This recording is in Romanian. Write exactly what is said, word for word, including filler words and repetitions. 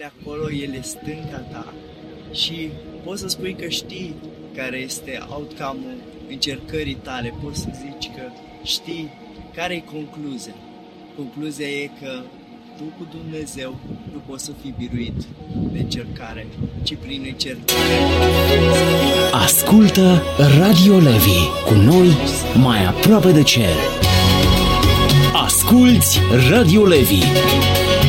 acolo, El e stânga ta și poți să spui că știi care este outcome-ul încercării tale, poți să zici că știi care e concluzia. Concluzia e că tu cu Dumnezeu nu poți să fii biruit de încercare, ci prin încercare. Ascultă Radio Levi, cu noi mai aproape de cer. Asculți Radio Levi.